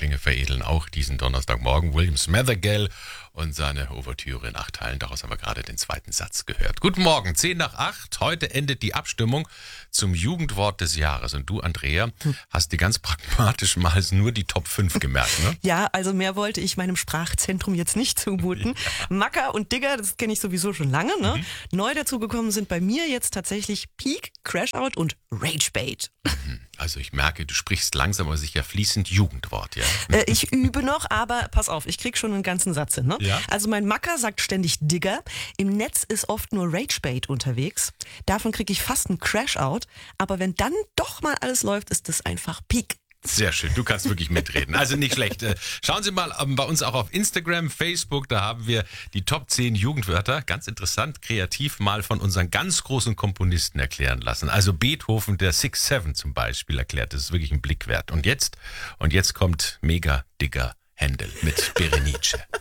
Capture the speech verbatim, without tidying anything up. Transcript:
Klänge veredeln auch diesen Donnerstagmorgen. William Smathergell und seine Ouvertüre in acht Teilen. Daraus haben wir gerade den zweiten Satz gehört. Guten Morgen, zehn nach acht. Heute endet die Abstimmung zum Jugendwort des Jahres. Und du, Andrea, hm. hast dir ganz pragmatisch mal nur die Top fünf gemerkt, ne? Ja, also mehr wollte ich meinem Sprachzentrum jetzt nicht zumuten. Ja. Macker und Digger, das kenne ich sowieso schon lange, ne? Mhm. Neu dazugekommen sind bei mir jetzt tatsächlich Peak, Crashout und Ragebait. Also ich merke, du sprichst langsam aber sicher fließend Jugendwort, ja? Äh, ich übe noch, aber pass auf, ich krieg schon einen ganzen Satz hin, ne? Ja? Also mein Macker sagt ständig Digger. Im Netz ist oft nur Ragebait unterwegs. Davon kriege ich fast einen Crashout. Aber wenn dann doch mal alles läuft, ist das einfach Peak. Sehr schön, du kannst wirklich mitreden. Also nicht schlecht. Schauen Sie mal bei uns auch auf Instagram, Facebook, da haben wir die Top zehn Jugendwörter, ganz interessant, kreativ mal von unseren ganz großen Komponisten erklären lassen. Also Beethoven, der Six Seven zum Beispiel erklärt, das ist wirklich ein Blick wert. Und jetzt, und jetzt kommt Mega Digger Händel mit Berenice.